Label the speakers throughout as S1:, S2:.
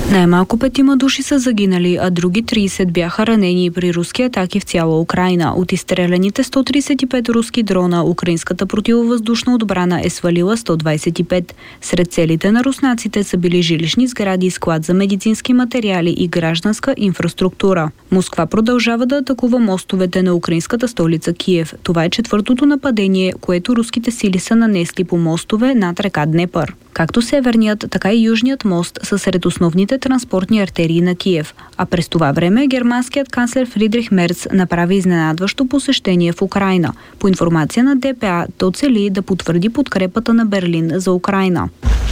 S1: Най-малко 5 души са загинали, а други 30 бяха ранени при руски атаки в цяла Украйна. От изстреляните 135 руски дрона, украинската противовъздушна отбрана е свалила 125. Сред целите на руснаците са били жилищни сгради, склад за медицински материали и гражданска инфраструктура. Москва продължава да атакува мостовете на украинската столица Киев. Това е четвъртото нападение, което руските сили са нанесли по мостове над река Днепър. Както северният, така и южният мост са сред основните транспортни артерии на Киев. А през това време германският канцлер Фридрих Мерц направи изненадващо посещение в Украйна. По информация на ДПА, то цели да потвърди подкрепата на Берлин за Украйна.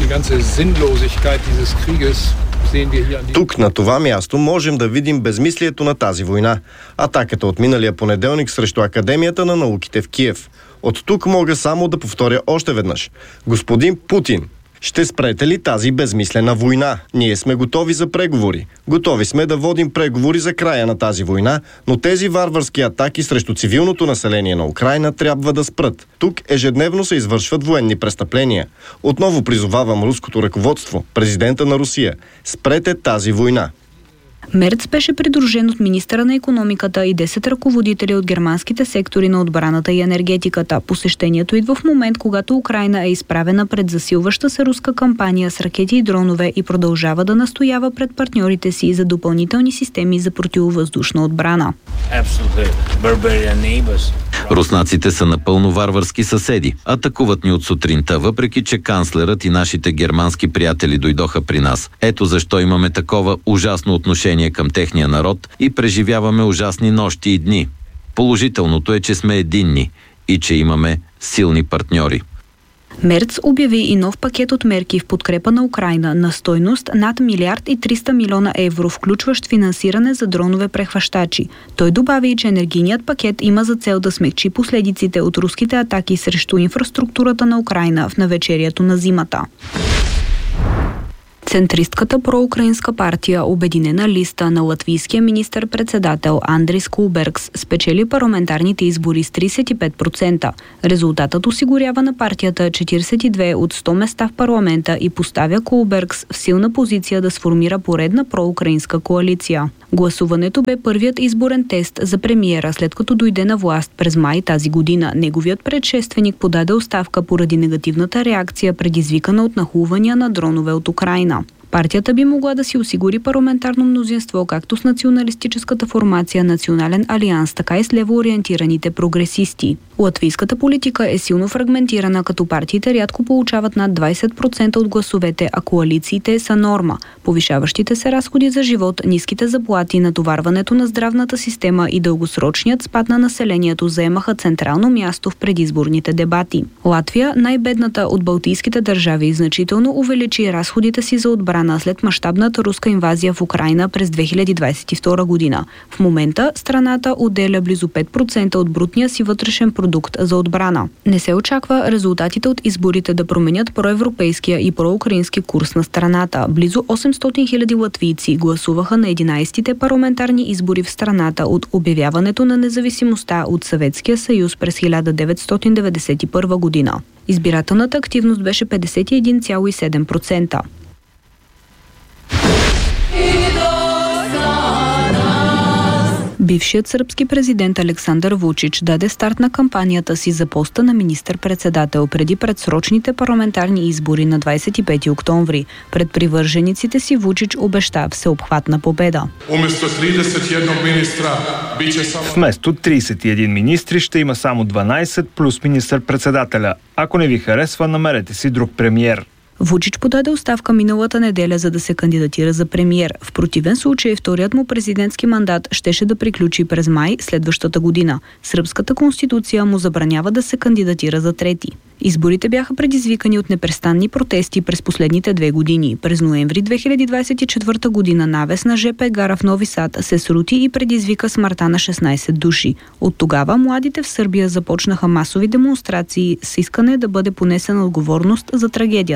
S2: Тук, на това място, можем да видим безмислието на тази война. Атаката от миналия понеделник срещу Академията на науките в Киев. От тук мога само да повторя още веднъж. Господин Путин, ще спрете ли тази безмислена война? Ние сме готови за преговори. Готови сме да водим преговори за края на тази война, но тези варварски атаки срещу цивилното население на Украйна трябва да спрат. Тук ежедневно се извършват военни престъпления. Отново призовавам руското ръководство, президента на Русия. Спрете тази война.
S1: Мерц беше придружен от министъра на икономиката и 10 ръководители от германските сектори на отбраната и енергетиката. Посещението идва в момент, когато Украйна е изправена пред засилваща се руска кампания с ракети и дронове и продължава да настоява пред партньорите си за допълнителни системи за противовъздушна отбрана.
S3: Руснаците са напълно варварски съседи. Атакуват ни от сутринта, въпреки че канцлерът и нашите германски приятели дойдоха при нас. Ето защо имаме такова ужасно отношение към техния народ и преживяваме ужасни нощи и дни. Положителното е, че сме единни и че имаме силни партньори.
S1: Мерц обяви и нов пакет от мерки в подкрепа на Украйна на стойност над 1 300 милиона евро, включващ финансиране за дронове прехващачи. Той добави, че енергийният пакет има за цел да смекчи последиците от руските атаки срещу инфраструктурата на Украйна в навечерието на зимата. Центристката проукраинска партия Обединена листа на латвийския министър-председател Андрис Кулбергс спечели парламентарните избори с 35%. Резултатът осигурява на партията 42 от 100 места в парламента и поставя Кулбергс в силна позиция да сформира поредна проукраинска коалиция. Гласуването бе първият изборен тест за премиера, след като дойде на власт през май тази година. Неговият предшественик подаде оставка поради негативната реакция, предизвикана от нахлувания на дронове от Украйна. Партията би могла да си осигури парламентарно мнозинство както с националистическата формация Национален алианс, така и с левоориентираните прогресисти. Латвийската политика е силно фрагментирана, като партиите рядко получават над 20% от гласовете, а коалициите са норма. Повишаващите се разходи за живот, ниските заплати, натоварването на здравната система и дългосрочният спад на населението заемаха централно място в предизборните дебати. Латвия, най-бедната от балтийските държави, значително увеличи разходите си за отбрана след мащабната руска инвазия в Украйна през 2022 година. В момента страната отделя близо 5% от брутния си вътрешен продукт за отбрана. Не се очаква резултатите от изборите да променят проевропейския и проукраински курс на страната. Близо 800 хиляди латвийци гласуваха на 11-те парламентарни избори в страната от обявяването на независимостта от Съветския съюз през 1991 година. Избирателната активност беше 51,7%. Бившият сръбски президент Александър Вучич даде старт на кампанията си за поста на министър-председател преди предсрочните парламентарни избори на 25 октомври. Пред привържениците си Вучич обеща всеобхватна победа.
S4: Вместо 31 министри ще има само 12 плюс министър-председателя. Ако не ви харесва, намерете си друг премиер.
S1: Вучич подаде оставка миналата неделя, за да се кандидатира за премиер. В противен случай вторият му президентски мандат щеше да приключи през май следващата година. Сръбската конституция му забранява да се кандидатира за трети. Изборите бяха предизвикани от непрестанни протести през последните 2 години. През ноември 2024 година навес на ЖП гара в Нови Сад се срути и предизвика смъртта на 16 души. От тогава младите в Сърбия започнаха масови демонстрации с искане да бъде понесена отговорност за трагедията.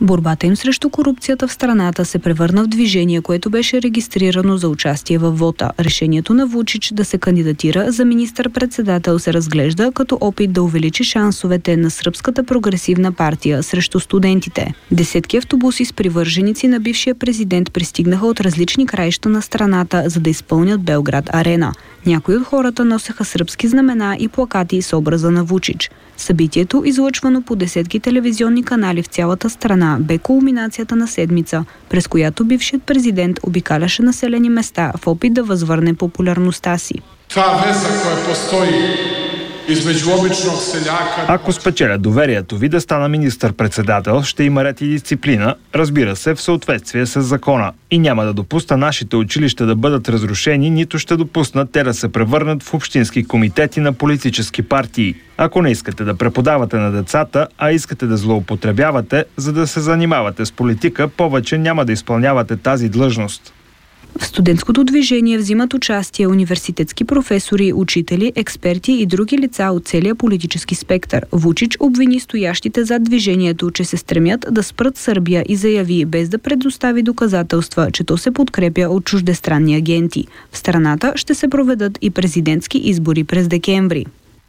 S1: Борбата им срещу корупцията в страната се превърна в движение, което беше регистрирано за участие във вота. Решението на Вучич да се кандидатира за министър-председател се разглежда като опит да увеличи шансовете на Сръбската прогресивна партия срещу студентите. Десетки автобуси с привърженици на бившия президент пристигнаха от различни краища на страната, за да изпълнят Белград арена. Някои от хората носеха сръбски знамена и плакати с образа на Вучич. Събитието, излъчвано по десетки телевизионни канали в цялата страна, бе кулминацията на седмица, през която бившият президент обикаляше населени места в опит да възвърне популярността си.
S5: Това веза, koja постои измеđu обичnog seljaka.
S4: Ако спечеля доверието ви да стана министър-председател, ще има ред и дисциплина, разбира се, в съответствие с закона. И няма да допусна нашите училища да бъдат разрушени, нито ще допуснат те да се превърнат в общински комитети на политически партии. Ако не искате да преподавате на децата, а искате да злоупотребявате, за да се занимавате с политика, повече няма да изпълнявате тази длъжност.
S1: В студентското движение взимат участие университетски професори, учители, експерти и други лица от целия политически спектър. Вучич обвини стоящите зад движението, че се стремят да спрат Сърбия и заяви, без да предостави доказателства, че то се подкрепя от чуждестранни агенти. В страната ще се проведат и президентски избори през декември.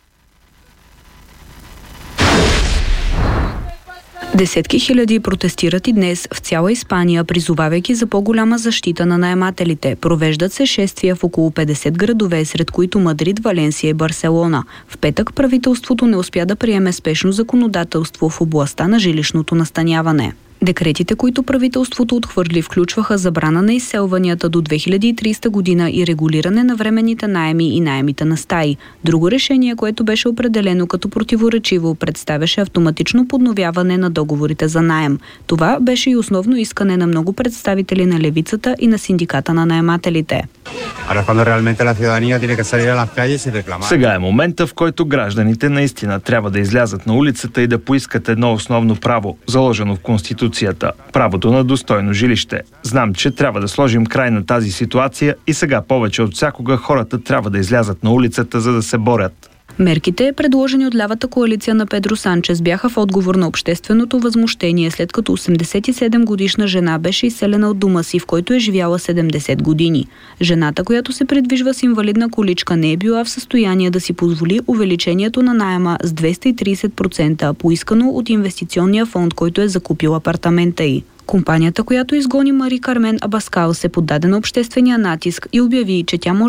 S1: Десетки хиляди протестират и днес в цяла Испания, призовавайки за по-голяма защита на наемателите. Провеждат се шествия в около 50 градове, сред които Мадрид, Валенсия и Барселона. В петък правителството не успя да приеме спешно законодателство в областта на жилищното настаняване. Декретите, които правителството отхвърли, включваха забрана на изселванията до 2030 година и регулиране на временните наеми и наемите на стаи. Друго решение, което беше определено като противоречиво, представяше автоматично подновяване на договорите за наем. Това беше и основно искане на много представители на левицата и на синдиката на наемателите.
S4: Сега е момента, в който гражданите наистина трябва да излязат на улицата и да поискат едно основно право, заложено в Конституцията – правото на достойно жилище. Знам, че трябва да сложим край на тази ситуация и сега повече от всякога хората трябва да излязат на улицата, за да се борят.
S1: Мерките, предложени от лявата коалиция на Педро Санчес, бяха в отговор на общественото възмущение, след като 87-годишна жена беше изселена от дома си, в който е живяла 70 години. Жената, която се придвижва с инвалидна количка, не е била в състояние да си позволи увеличението на наема с 230%, поискано от инвестиционния фонд, който е закупил апартамента й. Компанията, която изгони Мари Кармен Абаскал, се поддаде на обществения натиск и обяви, че тя може